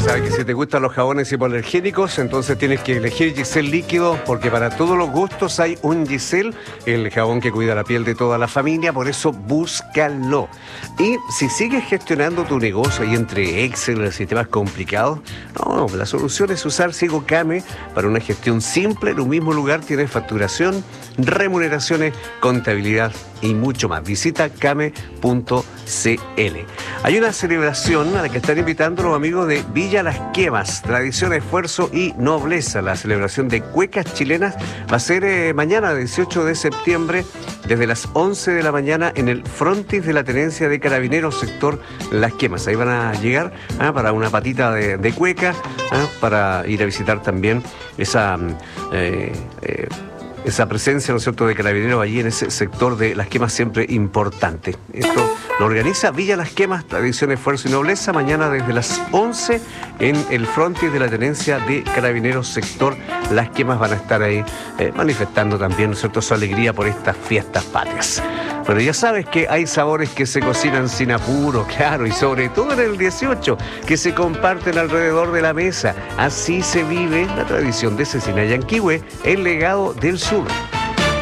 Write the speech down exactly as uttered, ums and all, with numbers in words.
sabes que si te gustan los jabones hipoalergénicos, entonces tienes que elegir Giselle líquido, porque para todos los gustos hay un Giselle, el jabón que cuida la piel de toda la familia, por eso búscalo. Y si sigues gestionando tu negocio y entre Excel y sistemas complicados, no, la solución es usar SigoCame para una gestión simple. En un mismo lugar tienes facturación, remuneraciones, contabilidad y mucho más. Visita came punto cl. Hay una celebración a la que están invitando los amigos de Villa Las Quemas, tradición, esfuerzo y nobleza. La celebración de cuecas chilenas va a ser eh, mañana, dieciocho de septiembre, desde las once de la mañana en el frontis de la Tenencia de Carabineros, sector Las Quemas. Ahí van a llegar ah, para una patita de, de cueca, ah, para ir a visitar también esa... Eh, eh, esa presencia, ¿no es cierto?, de Carabineros allí en ese sector de Las Quemas, siempre importante. Esto lo organiza Villa Las Quemas, tradición, esfuerzo y nobleza, mañana desde las once en el frontis de la Tenencia de Carabineros, sector Las Quemas. Van a estar ahí eh, manifestando también, ¿no es cierto?, su alegría por estas fiestas patrias. Pero ya sabes que hay sabores que se cocinan sin apuro, claro, y sobre todo en el dieciocho, que se comparten alrededor de la mesa. Así se vive la tradición de Cecina Yanquihue, el legado del sur.